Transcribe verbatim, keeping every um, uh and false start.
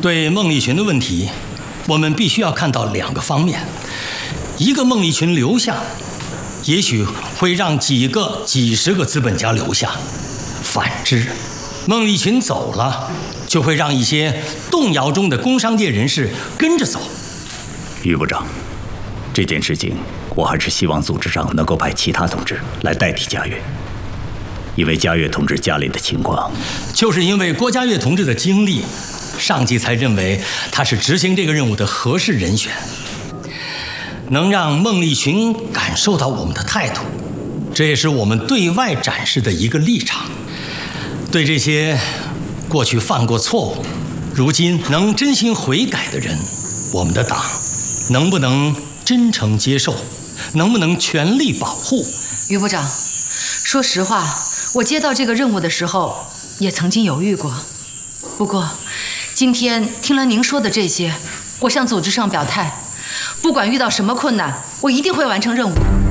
对孟丽群的问题，我们必须要看到两个方面：一个孟丽群留下，也许会让几个、几十个资本家留下；反之，孟丽群走了，就会让一些动摇中的工商界人士跟着走。 于部长，这件事情我还是希望组织上能够派其他同志来代替嘉悦，因为嘉悦同志家里的情况， 就是因为郭嘉悦同志的经历，上级才认为他是执行这个任务的合适人选。能让孟丽群感受到我们的态度，这也是我们对外展示的一个立场。对这些过去犯过错误，如今能真心悔改的人，我们的党能不能真诚接受，能不能全力保护？ 于部长，说实话，我接到这个任务的时候也曾经犹豫过。不过今天听了您说的这些，我向组织上表态，不管遇到什么困难，我一定会完成任务。